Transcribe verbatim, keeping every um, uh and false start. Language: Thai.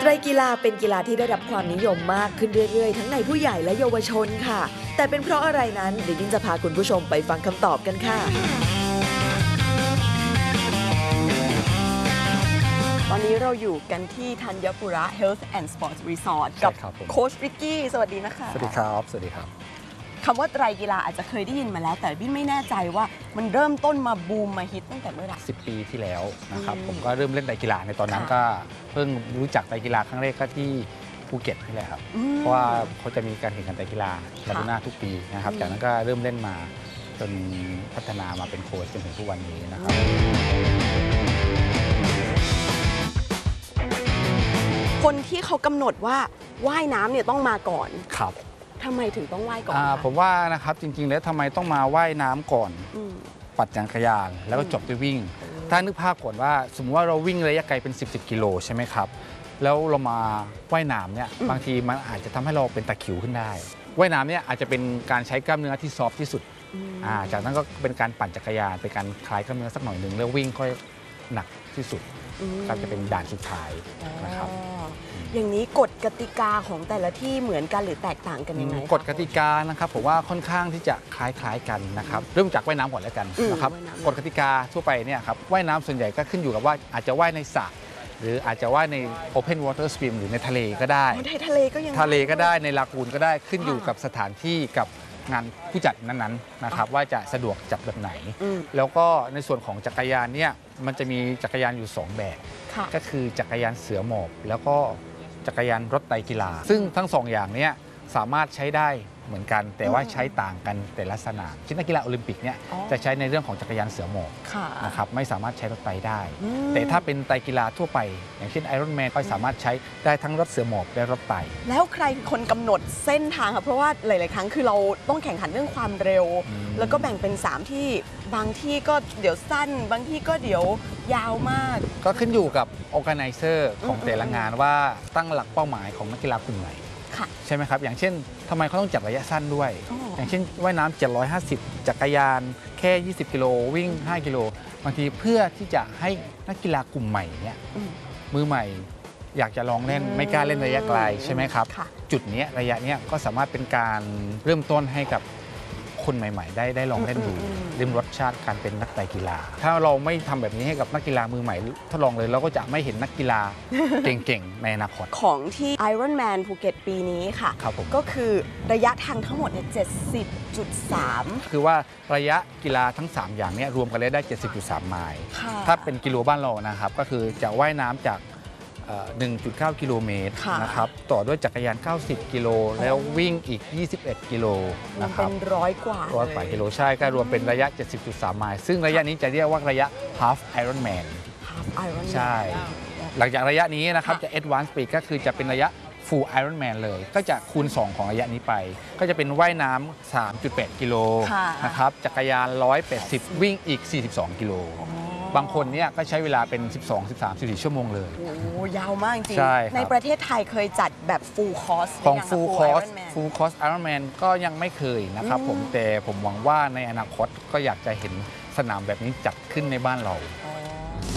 ไตรกีฬาเป็นกีฬาที่ได้รับความนิยมมากขึ้นเรื่อยๆทั้งในผู้ใหญ่และเยาวชนค่ะแต่เป็นเพราะอะไรนั้นดิฉันจะพาคุณผู้ชมไปฟังคำตอบกันค่ะตอนนี้เราอยู่กันที่ธัญปุระ Health and Sports Resort กับโค้ชริกกี้สวัสดีนะคะสวัสดีครับสวัสดีครับคำว่าไตรกีฬาอาจจะเคยได้ยินมาแล้วแต่บินไม่แน่ใจว่ามันเริ่มต้นมาบูมมาฮิตตั้งแต่เมื่อไหร่สิบปีที่แล้วนะครับผมก็เริ่มเล่นไตรกีฬาในตอนนั้นก็เพิ่งรู้จักไตรกีฬาครั้งแรกก็ที่ภูเก็ตนี่แหละครับเพราะว่าเขาจะมีการแข่งขันไตรกีฬาลากูน่าทุกปีนะครับจากนั้นก็เริ่มเล่นมาจนพัฒนามาเป็นโค้ชจนถึงทุกวันนี้นะครับคนที่เขากำหนดว่าว่ายน้ำเนี่ยต้องมาก่อนครับทำไมถึงต้องว่ายก่อนผมว่านะครับจริงๆแล้วทำไมต้องมาว่ายน้ำก่อนปั่นจักรยานแล้วก็จบด้วยวิ่งถ้านึกภาพก่อนว่าสมมติว่าเราวิ่งระยะไกลเป็นสิบ สิบกิโลใช่ไหมครับแล้วเรามาว่ายน้ำเนี่ยบางทีมันอาจจะทำให้เราเป็นตะคริวขึ้นได้ว่ายน้ำเนี่ยอาจจะเป็นการใช้กล้ามเนื้อที่ซอฟที่สุดจากนั้นก็เป็นการปั่นจักรยานเป็นการคลายกล้ามเนื้อสักหน่อยหนึ่งแล้ววิ่งค่อยหนักที่สุดก็จะเป็นด่านสุดท้ายนะครับอย่างนี้กฎกติกาของแต่ละที่เหมือนกันหรือแตกต่างกันยังไงกฎกติกานะครับผมว่าค่อนข้างที่จะคล้ายๆกันนะครับเริ่มจากว่ายน้ำก่อนแล้วกันนะครับกฎกติกาทั่วไปเนี่ยครับว่ายน้ำส่วนใหญ่ก็ขึ้นอยู่กับว่าอาจจะว่ายในสระหรืออาจจะว่ายใน Open Water Swim หรือในทะเลก็ได้ในทะเลก็ยังทะเลก็ได้ในลากูนก็ได้ขึ้นอยู่กับสถานที่กับงานผู้จัดนั้นๆนะครับว่าจะสะดวกจัดแบบไหนแล้วก็ในส่วนของจักรยานเนี่ยมันจะมีจักรยานอยู่สองแบบก็คือจักรยานเสือหมอบแล้วก็จักรยานรถไตรกีฬาซึ่งทั้งสองอย่างนี้สามารถใช้ได้เหมือนกันแต่ว่าใช้ต่างกันแต่ละสนามเช่นนักกีฬาโอลิมปิกเนี่ยจะใช้ในเรื่องของจักรยานเสือหมอบนะครับไม่สามารถใช้รถไตรได้แต่ถ้าเป็นไตรกีฬาทั่วไปอย่างเช่นไอรอนแมนก็สามารถใช้ได้ทั้งรถเสือหมอบและรถไตรแล้วใครเป็นคนกำหนดเส้นทางครับเพราะว่าหลายๆครั้งคือเราต้องแข่งขันเรื่องความเร็วแล้วก็แบ่งเป็นสามที่บางที่ก็เดี๋ยวสั้นบางที่ก็เดี๋ยวยาวมากก็ขึ้นอยู่กับ organizer ของแต่ละงานว่าตั้งหลักเป้าหมายของนักกีฬากลุ่มไหนใช่ไหมครับอย่างเช่นทำไมเขาต้องจัดระยะสั้นด้วยอย่างเช่นว่ายน้ำเจ็ดร้อยห้าสิบจักรยานแค่ยี่สิบกิโลวิ่งห้ากิโลบางทีเพื่อที่จะให้นักกีฬากลุ่มใหม่เนี่ยมือใหม่อยากจะลองเล่นไม่กล้าเล่นระยะไกลใช่ไหมครับจุดนี้ระยะนี้ก็สามารถเป็นการเริ่มต้นให้กับคนใหม่ๆได้ได้ลองเล่นดูริมรสชาติการเป็นนักไตรกีฬาถ้าเราไม่ทำแบบนี้ให้กับนักกีฬามือใหม่ทดลองเลยเราก็จะไม่เห็นนักกีฬาเก่งๆในอนาคตของที่ Ironman ภูเก็ตปีนี้ค่ะก็คือระยะทางทั้งหมดเนี่ย เจ็ดสิบจุดสามคือว่าระยะกีฬาทั้งสามอย่างนี้รวมกันแล้วได้ เจ็ดสิบจุดสาม ไมล์ถ้าเป็นกิโลบ้านเรานะครับก็คือจะว่ายน้ำจากหนึ่งจุดเก้า กิโลเมตรนะครับต่อด้วยจักรยานเก้าสิบกิโลแล้ววิ่งอีกยี่สิบเอ็ดกิโลนะครับเป็นร้อยกว่าร้อยกว่ากิโลใช่ก็รวมเป็นระยะ เจ็ดสิบจุดสาม ไมล์ซึ่งระยะนี้จะเรียกว่าระยะ half Ironman ใช่หลังจากระยะนี้นะครับจะ Advanced Speed ก็คือจะเป็นระยะ Full Ironman เลยก็จะคูณสองของระยะนี้ไปก็จะเป็นว่ายน้ำ สามจุดแปด กิโลนะครับจักรยานหนึ่งร้อยแปดสิบวิ่งอีกสี่สิบสองกิโลบางคนเนี่ยก็ใช้เวลาเป็นสิบสอง สิบสาม สิบสี่ชั่วโมงเลยโอ้ยาวมากจริงใช่ในประเทศไทยเคยจัดแบบ full course ของ full course full course Ironman ก็ยังไม่เคยนะครับผมแต่ผมหวังว่าในอนาคตก็อยากจะเห็นสนามแบบนี้จัดขึ้นในบ้านเรา